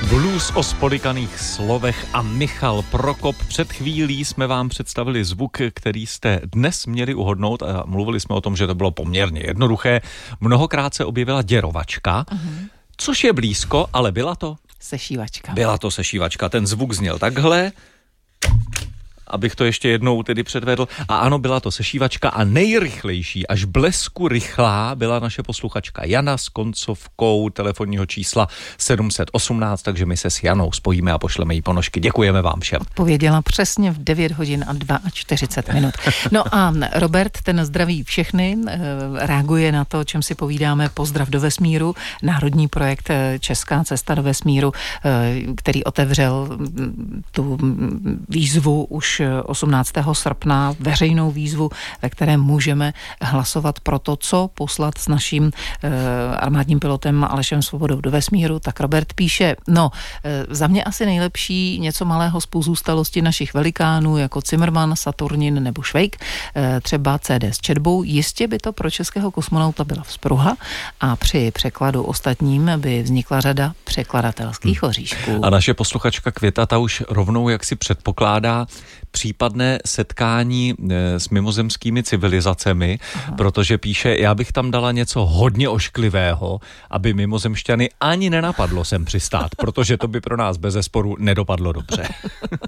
Blues o spodykaných slovech a Michal Prokop. Před chvílí jsme vám představili zvuk, který jste dnes měli uhodnout a mluvili jsme o tom, že to bylo poměrně jednoduché. Mnohokrát se objevila děrovačka, což je blízko, ale byla to sešívačka. Byla to sešívačka. Ten zvuk zněl takhle, abych to ještě jednou tedy předvedl. A ano, byla to sešívačka a nejrychlejší, až blesku rychlá, byla naše posluchačka Jana s koncovkou telefonního čísla 718, takže my se s Janou spojíme a pošleme jí ponožky. Děkujeme vám všem. Odpověděla přesně v 9 hodin a 42 minut. No a Robert, ten zdraví všechny, reaguje na to, o čem si povídáme, Pozdrav do vesmíru, národní projekt Česká cesta do vesmíru, který otevřel tu výzvu už 18. srpna, veřejnou výzvu, ve které můžeme hlasovat pro to, co poslat s naším armádním pilotem Alešem Svobodou do vesmíru. Tak Robert píše, za mě asi nejlepší něco malého z pozůstalosti našich velikánů, jako Zimmermann, Saturnin nebo Švejk, třeba CD s četbou. Jistě by to pro českého kosmonauta byla vzpruha a při překladu ostatním by vznikla řada překladatelských oříšků. A naše posluchačka Květa, ta už rovnou jaksi předpokládá případné setkání s mimozemskými civilizacemi, protože píše, já bych tam dala něco hodně ošklivého, aby mimozemšťany ani nenapadlo sem přistát, protože to by pro nás bezesporu nedopadlo dobře.